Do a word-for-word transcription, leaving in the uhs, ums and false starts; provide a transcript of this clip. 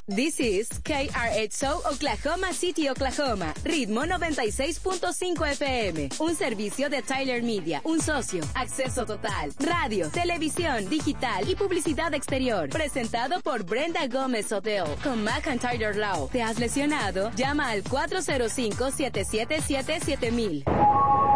This is K R X O Oklahoma City, Oklahoma. Ritmo noventa y seis punto cinco F M. Un servicio de Tyler Media. Un socio. Acceso total. Radio, televisión, digital y publicidad exterior. Presentado por Brenda Gómez Hotel. Con McIntyre Law. ¿Te has lesionado? Llama al cuatro cero cinco, siete siete siete, siete mil.